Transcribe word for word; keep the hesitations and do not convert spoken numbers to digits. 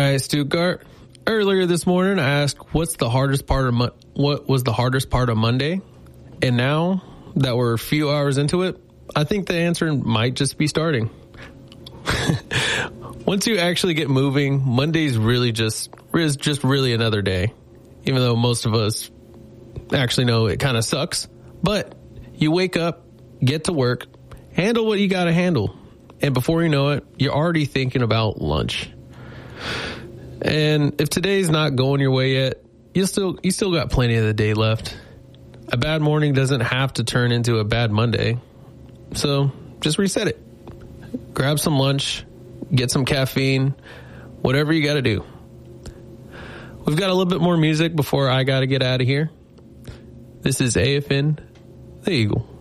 right, Stuttgart. Earlier this morning, I asked, "What's the hardest part of Mo- what was the hardest part of Monday?" And now that we're a few hours into it, I think the answer might just be starting. Once you actually get moving, Monday's really just is just really another day. Even though most of us actually know it kind of sucks, but you wake up, get to work, handle what you got to handle, and before you know it, you're already thinking about lunch. And if today's not going your way yet, you still you still got plenty of the day left. A bad morning doesn't have to turn into a bad Monday. So just reset it. Grab some lunch, get some caffeine, whatever you got to do. We've got a little bit more music before I got to get out of here. This is A F N, The Eagle.